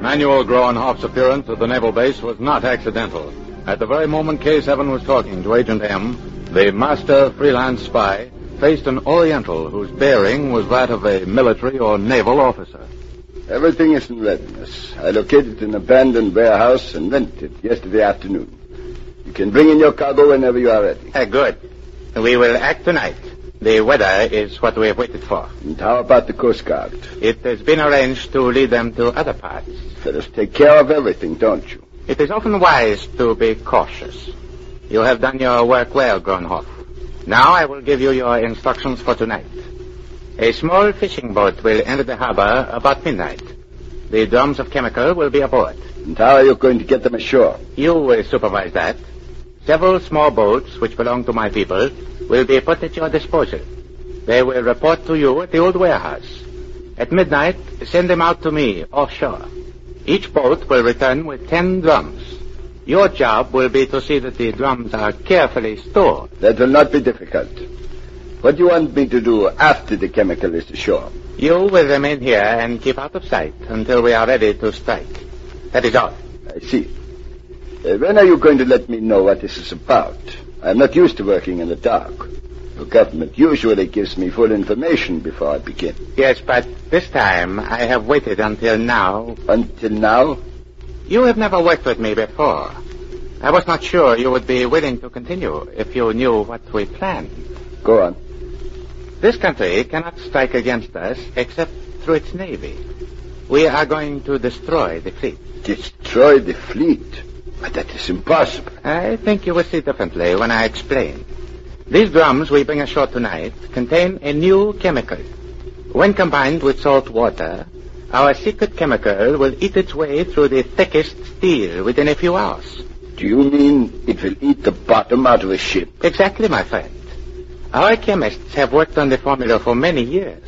Manuel Groenhoff's appearance at the naval base was not accidental. At the very moment K7 was talking to Agent M, the master freelance spy faced an Oriental whose bearing was that of a military or naval officer. Everything is in readiness. I located an abandoned warehouse and rented it yesterday afternoon. You can bring in your cargo whenever you are ready. Good. We will act tonight. The weather is what we have waited for. And how about the Coast Guard? It has been arranged to lead them to other parts. Fellows take care of everything, don't you? It is often wise to be cautious. You have done your work well, Groenhoff. Now I will give you your instructions for tonight. A small fishing boat will enter the harbor about midnight. The drums of chemical will be aboard. And how are you going to get them ashore? You will supervise that. Several small boats, which belong to my people, will be put at your disposal. They will report to you at the old warehouse. At midnight, send them out to me offshore. Each boat will return with 10 drums. Your job will be to see that the drums are carefully stored. That will not be difficult. What do you want me to do after the chemical is ashore? You will remain here and keep out of sight until we are ready to strike. That is all. I see. When are you going to let me know what this is about? I'm not used to working in the dark. The government usually gives me full information before I begin. Yes, but this time I have waited until now. Until now? You have never worked with me before. I was not sure you would be willing to continue if you knew what we planned. Go on. This country cannot strike against us except through its navy. We are going to destroy the fleet. Destroy the fleet? But that is impossible. I think you will see differently when I explain. These drums we bring ashore tonight contain a new chemical. When combined with salt water, our secret chemical will eat its way through the thickest steel within a few hours. Do you mean it will eat the bottom out of a ship? Exactly, my friend. Our chemists have worked on the formula for many years.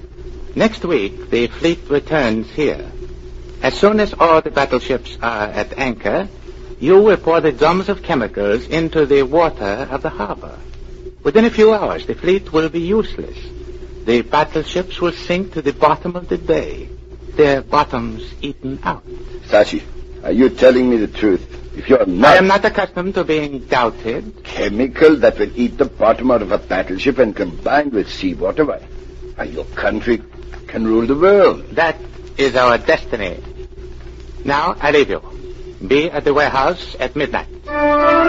Next week, the fleet returns here. As soon as all the battleships are at anchor, you will pour the drums of chemicals into the water of the harbor. Within a few hours, the fleet will be useless. The battleships will sink to the bottom of the bay, their bottoms eaten out. Sashi, are you telling me the truth? If you're not... I am not accustomed to being doubted. Chemical that will eat the bottom out of a battleship and combined with seawater? Why, your country can rule the world. That is our destiny. Now, I leave you. Be at the warehouse at midnight.